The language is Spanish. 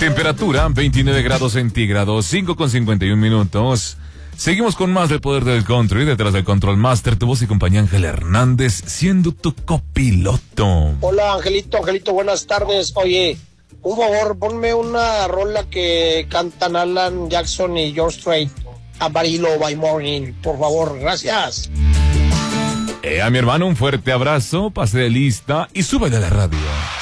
Temperatura 29 grados centígrados, 5:51. Seguimos con más del poder del country. Detrás del Control Master, tu voz y compañía Ángel Hernández, siendo tu copiloto. Hola, Angelito, buenas tardes. Oye, un favor, ponme una rola que cantan Alan Jackson y George Strait, Amarillo by Morning, por favor, gracias. A mi hermano, un fuerte abrazo, pase de lista y súbele a la radio.